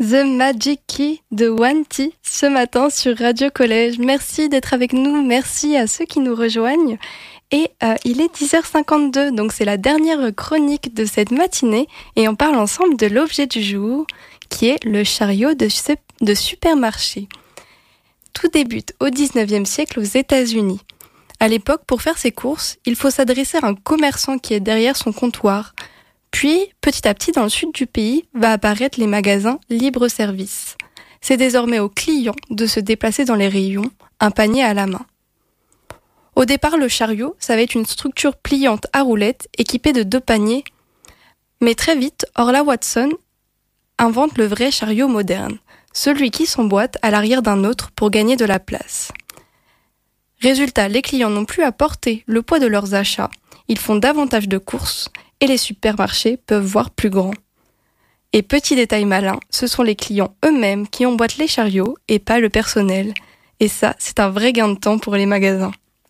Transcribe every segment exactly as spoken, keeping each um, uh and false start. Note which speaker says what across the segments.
Speaker 1: The Magic Key de Wanty ce matin sur Radio Collège. Merci d'être avec nous, merci à ceux qui nous rejoignent. Et euh, il est dix heures cinquante-deux, donc c'est la dernière chronique de cette matinée et on parle ensemble de l'objet du jour qui est le chariot de, de supermarché. Tout débute au dix-neuvième siècle aux États-Unis. À l'époque, pour faire ses courses, il faut s'adresser à un commerçant qui est derrière son comptoir. Puis, petit à petit, dans le sud du pays, va apparaître les magasins libre-service. C'est désormais au client de se déplacer dans les rayons, un panier à la main. Au départ, le chariot, ça va être une structure pliante à roulettes équipée de deux paniers. Mais très vite, Orla Watson invente le vrai chariot moderne, celui qui s'emboîte à l'arrière d'un autre pour gagner de la place. Résultat, les clients n'ont plus à porter le poids de leurs achats, ils font davantage de courses et les supermarchés peuvent voir plus grand. Et petit détail malin, ce sont les clients eux-mêmes qui emboîtent les chariots et pas le personnel. Et ça, c'est un vrai gain de temps pour les magasins.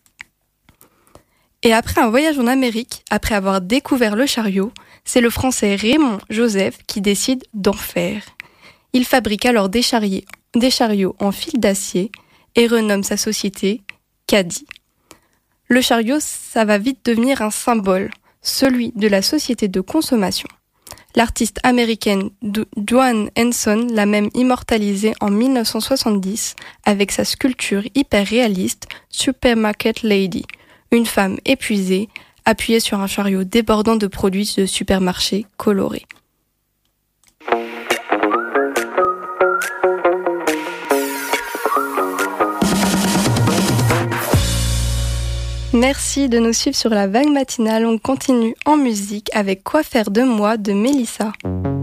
Speaker 1: Et après un voyage en Amérique, après avoir découvert le chariot, c'est le Français Raymond Joseph qui décide d'en faire. Il fabrique alors des, charri- des chariots en fil d'acier et renomme sa société Caddy. Le chariot, ça va vite devenir un symbole, celui de la société de consommation. L'artiste américaine Joan Henson l'a même immortalisé en dix-neuf cent soixante-dix avec sa sculpture hyper réaliste Supermarket Lady, une femme épuisée, appuyée sur un chariot débordant de produits de supermarché colorés. Merci de nous suivre sur la vague matinale. On continue en musique avec Quoi faire de moi de Mélissa.